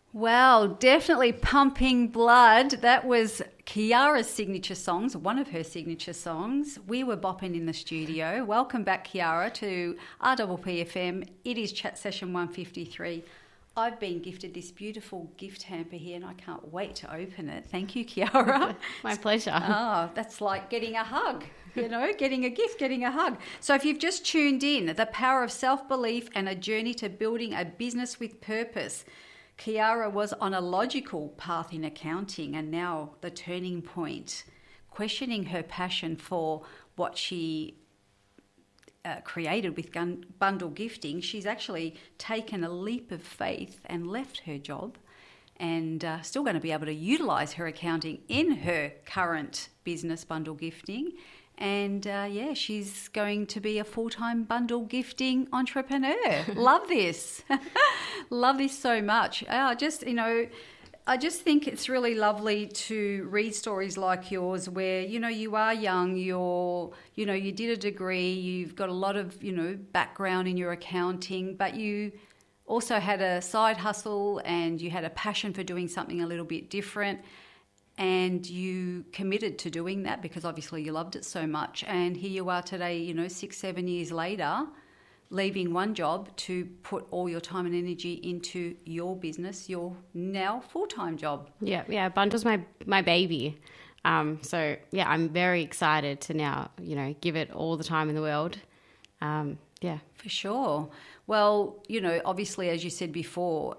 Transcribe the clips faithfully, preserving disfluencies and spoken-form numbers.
Well, definitely pumping blood. That was Kiara's signature songs, one of her signature songs. We were bopping in the studio. Welcome back, Kiara, to R P P F M. It is Chat Session one fifty-three. I've been gifted this beautiful gift hamper here and I can't wait to open it. Thank you, Kiara. My pleasure. Oh, that's like getting a hug, you know, getting a gift, getting a hug. So if you've just tuned in, the power of self-belief and a journey to building a business with purpose. Kiara was on a logical path in accounting and now the turning point, questioning her passion for what she uh, created with gun- bundle gifting. She's actually taken a leap of faith and left her job and uh, still going to be able to utilise her accounting in her current business, bundle gifting. And uh, yeah, she's going to be a full-time bundle gifting entrepreneur. Love this. Love this so much. I just, you know, I just think it's really lovely to read stories like yours where, you know, you are young, you're, you know, you did a degree, you've got a lot of, you know, background in your accounting, but you also had a side hustle and you had a passion for doing something a little bit different. And you committed to doing that because obviously you loved it so much. And here you are today, you know, six, seven years later, leaving one job to put all your time and energy into your business, your now full-time job. Yeah, yeah, Bundle's my, my baby. Um, so, yeah, I'm very excited to now, you know, give it all the time in the world. Um, yeah. For sure. Well, you know, obviously, as you said before,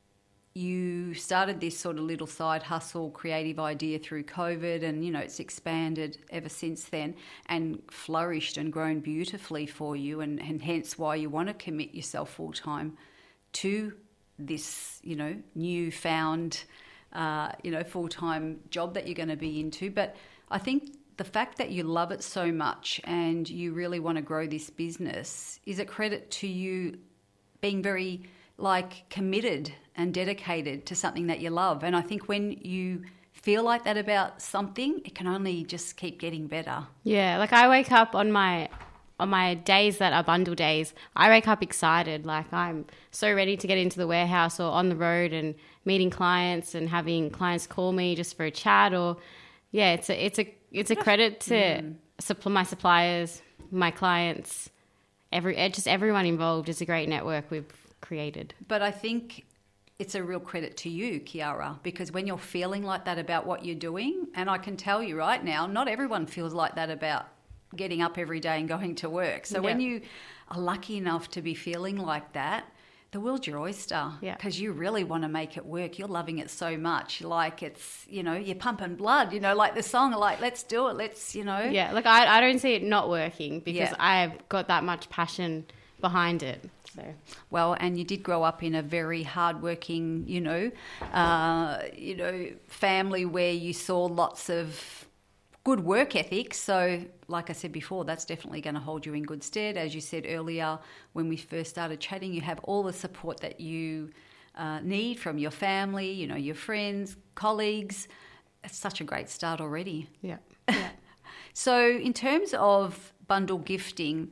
you started this sort of little side hustle creative idea through COVID and, you know, it's expanded ever since then and flourished and grown beautifully for you and, and hence why you want to commit yourself full time to this, you know, newfound, uh, you know, full-time job that you're going to be into. But I think the fact that you love it so much and you really want to grow this business is a credit to you being very like committed and dedicated to something that you love. And I think when you feel like that about something, it can only just keep getting better. Yeah, like I wake up on my on my days that are bundle days, I wake up excited. Like I'm so ready to get into the warehouse or on the road and meeting clients and having clients call me just for a chat or yeah, it's a it's a it's a credit to mm. supp- my suppliers, my clients, every just everyone involved. It's a great network we've created. But I think it's a real credit to you, Kiara, because when you're feeling like that about what you're doing, and I can tell you right now, not everyone feels like that about getting up every day and going to work. So yeah. when you are lucky enough to be feeling like that, the world's your oyster because yeah. you really want to make it work. You're loving it so much. Like it's, you know, you're pumping blood, you know, like the song, like, let's do it. Let's, you know. Yeah, like I, I don't see it not working because yeah. I've got that much passion behind it. So. Well, and you did grow up in a very hardworking, you know, uh, you know, family where you saw lots of good work ethic. So, like I said before, that's definitely going to hold you in good stead. As you said earlier, when we first started chatting, you have all the support that you uh, need from your family, you know, your friends, colleagues. It's such a great start already. Yeah. yeah. So, in terms of bundle gifting,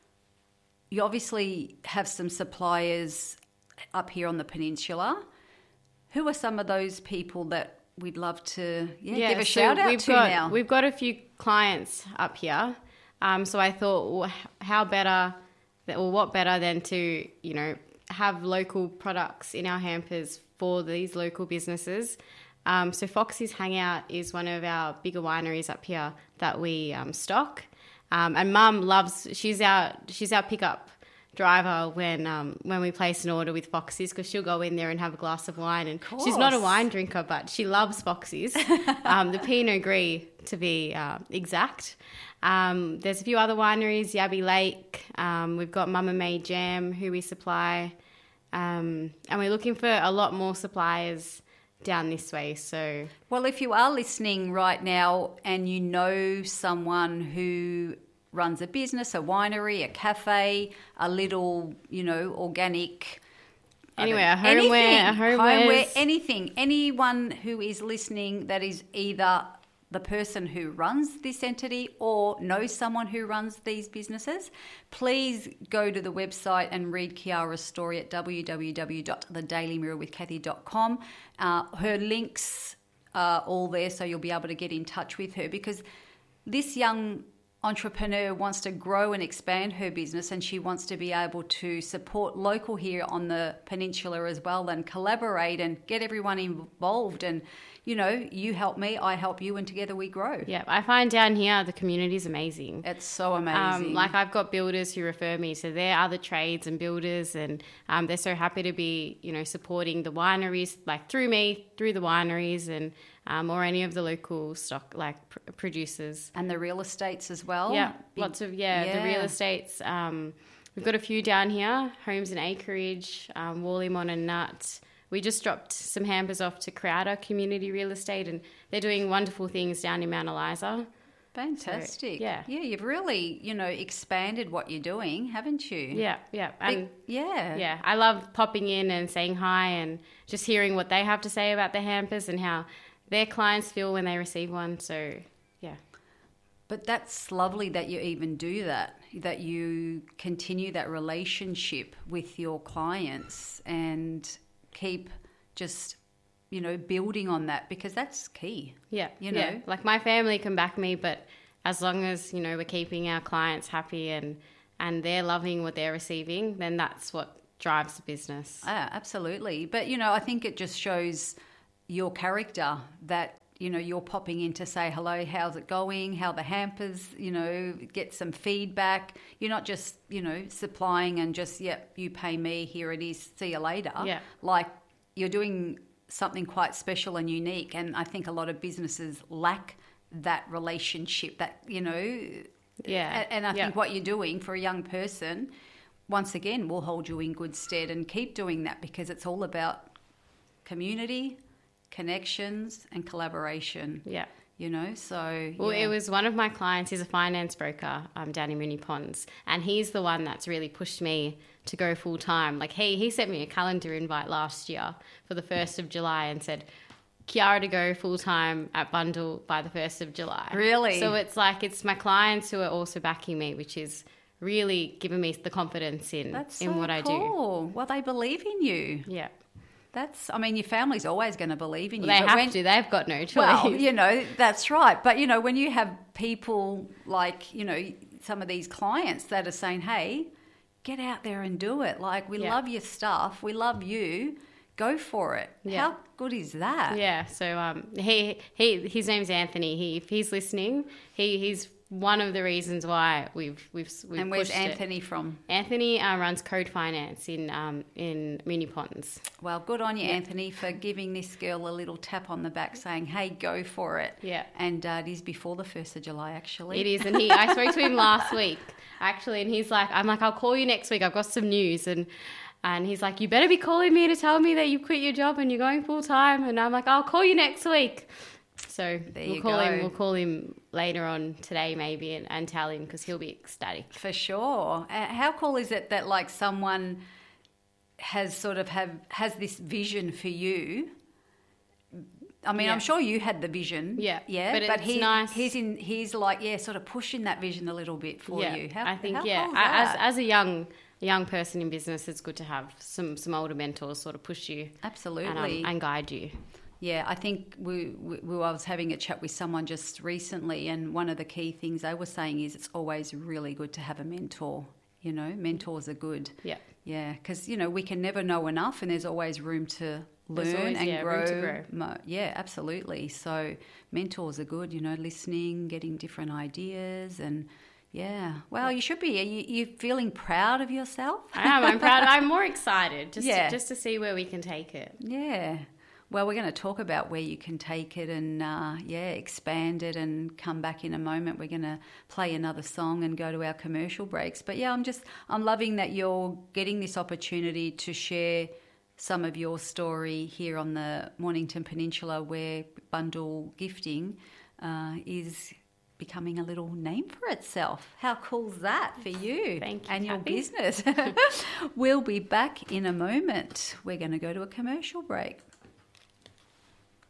you obviously have some suppliers up here on the peninsula. Who are some of those people that we'd love to yeah, yeah, give a so shout out we've to got, now? We've got a few clients up here. Um, so I thought, well, how better, or what better than to, you know, have local products in our hampers for these local businesses. Um, so Foxy's Hangout is one of our bigger wineries up here that we um, stock. Um, and Mum loves, she's our, she's our pickup driver when um, when we place an order with Foxy's because she'll go in there and have a glass of wine. And of she's not a wine drinker, but she loves Foxy's, um, the Pinot Gris to be uh, exact. Um, there's a few other wineries, Yabby Lake. Um, we've got Mama Made Jam who we supply. Um, and we're looking for a lot more suppliers down this way. So, well, if you are listening right now and you know someone who runs a business, a winery, a cafe, a little, you know, organic... Anyway, a homeware, a homeware, homeware, anything. Anyone who is listening that is either the person who runs this entity or knows someone who runs these businesses, please go to the website and read Kiara's story at w w w dot the daily mirror with kathy dot com. Uh, her links are all there, so you'll be able to get in touch with her, because this young entrepreneur wants to grow and expand her business, and she wants to be able to support local here on the peninsula as well, and collaborate and get everyone involved. And, you know, you help me, I help you, and together we grow. Yeah, I find down here the community is amazing. It's so amazing. Um, like I've got builders who refer me to their other trades and builders, and um, they're so happy to be, you know, supporting the wineries, like through me, through the wineries, and um, or any of the local stock like pr- producers. And the real estates as well. Yeah, Big, lots of, yeah, yeah, the real estates. Um, we've got a few down here, Homes and Acreage, um, Warlimon and Nut. We just dropped some hampers off to Crowder Community Real Estate, and they're doing wonderful things down in Mount Eliza. Fantastic. So, yeah. Yeah, you've really, you know, expanded what you're doing, haven't you? Yeah, yeah. And Big, yeah. Yeah, I love popping in and saying hi and just hearing what they have to say about the hampers and how their clients feel when they receive one. So, yeah. But that's lovely that you even do that, that you continue that relationship with your clients and keep just, you know, building on that, because that's key. Yeah, you know, yeah. Like my family can back me, but as long as, you know, we're keeping our clients happy and, and they're loving what they're receiving, then that's what drives the business. Ah, absolutely. But, you know, I think it just shows your character that, you know, you're popping in to say hello, how's it going, how the hampers, you know, get some feedback. You're not just, you know, supplying and just, yep, you pay me, here it is, see you later. Yeah. Like, you're doing something quite special and unique, and I think a lot of businesses lack that relationship, that, you know. Yeah. And I yeah. think what you're doing for a young person, once again, will hold you in good stead, and keep doing that, because it's all about community, connections and collaboration. Yeah. You know, so... Well, yeah. it was one of my clients, he's a finance broker, um, down in Moonee Ponds, and he's the one that's really pushed me to go full-time. Like, he, he sent me a calendar invite last year for the first of July and said, Kiara to go full-time at Bundall by the first of July. Really? So it's like, it's my clients who are also backing me, which is really giving me the confidence in, That's in so what I do. cool. Well, they believe in you. Yeah. That's, I mean, your family's always going to believe in you. Well, they but have when, to. They've got no choice. Well, you know, that's right. But, you know, when you have people like, you know, some of these clients that are saying, hey, get out there and do it. Like, we Yeah. love your stuff. We love you. Go for it. Yeah. How good is that? Yeah. So um, he he his name's Anthony. He if he's listening, he he's one of the reasons why we've we've, we've And where's pushed it. Anthony from? Anthony uh, runs Code Finance in um in Moonee Ponds. Well, good on you, Anthony, for giving this girl a little tap on the back, saying, hey, go for it. Yeah. And uh, it is before the first of July, actually. It is, and he I spoke to him last week actually, and he's like, I'm like, I'll call you next week. I've got some news, and. And he's like, you better be calling me to tell me that you quit your job and you're going full time. And I'm like, I'll call you next week. So There we'll you call go. him. We'll call him later on today, maybe, and, and tell him, because he'll be ecstatic. For sure. Uh, how cool is it that, like, someone has sort of have has this vision for you? I mean, Yeah. I'm sure you had the vision. Yeah, Yeah. but it's he, nice. he's in he's like, yeah, sort of pushing that vision a little bit for yeah, you. How, I think how yeah. cool is As that? as a young young person in business, it's good to have some some older mentors sort of push you Absolutely. and, um, and guide you. Yeah, I think we, we, we I was having a chat with someone just recently, and one of the key things they were saying is it's always really good to have a mentor. You know, mentors are good. Yeah. Yeah, because, you know, we can never know enough, and there's always room to There's learn always, and yeah, grow. room to grow. Mo- Yeah, absolutely. So mentors are good, you know, listening, getting different ideas, and yeah. Well, you should be. Are you, you feeling proud of yourself? I am. I'm proud. I'm more excited just Yeah. to, just to see where we can take it. Yeah. Well, we're going to talk about where you can take it and, uh, yeah, expand it, and come back in a moment. We're going to play another song and go to our commercial breaks. But, yeah, I'm just, I'm loving that you're getting this opportunity to share some of your story here on the Mornington Peninsula, where Bundall Gifting uh, is becoming a little name for itself. How cool's that for you? Thank you, and your Kathy. business? We'll be back in a moment. We're going to go to a commercial break.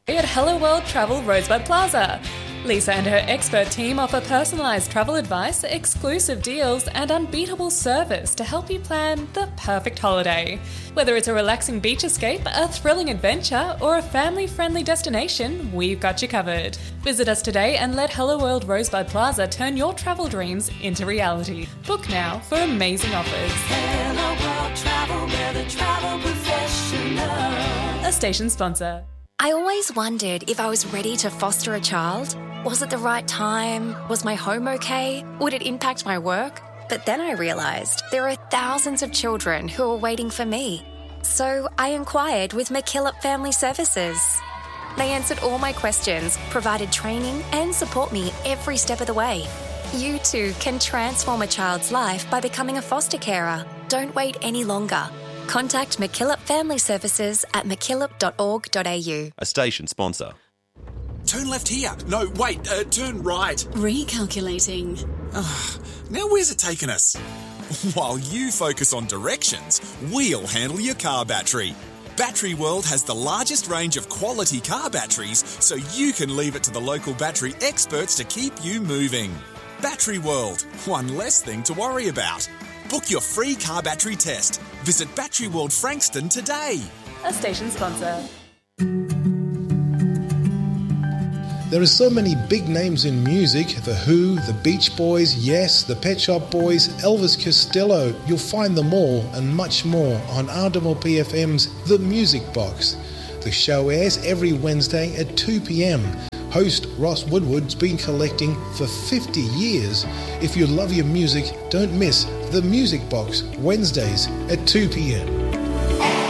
At Hello World Travel Rosebud Plaza. Lisa and her expert team offer personalised travel advice, exclusive deals and unbeatable service to help you plan the perfect holiday. Whether it's a relaxing beach escape, a thrilling adventure or a family-friendly destination, we've got you covered. Visit us today and let Hello World Rosebud Plaza turn your travel dreams into reality. Book now for amazing offers. Hello World Travel, we're the travel professional. A station sponsor. I always wondered if I was ready to foster a child. Was it the right time? Was my home okay? Would it impact my work? But then I realised there are thousands of children who are waiting for me. So I inquired with McKillop Family Services. They answered all my questions, provided training and support me every step of the way. You too can transform a child's life by becoming a foster carer. Don't wait any longer. Contact McKillop Family Services at mckillop dot org dot a u. A station sponsor. Turn left here. No, wait, uh, turn right. Recalculating. Now where's it taking us? While you focus on directions, we'll handle your car battery. Battery World has the largest range of quality car batteries, so you can leave it to the local battery experts to keep you moving. Battery World, one less thing to worry about. Book your free car battery test. Visit Battery World Frankston today. A station sponsor. There are so many big names in music: The Who, The Beach Boys, Yes, The Pet Shop Boys, Elvis Costello. You'll find them all and much more on R W P F M's The Music Box. The show airs every Wednesday at two p.m. Host Ross Woodward's been collecting for fifty years. If you love your music, don't miss The Music Box, Wednesdays at two p.m.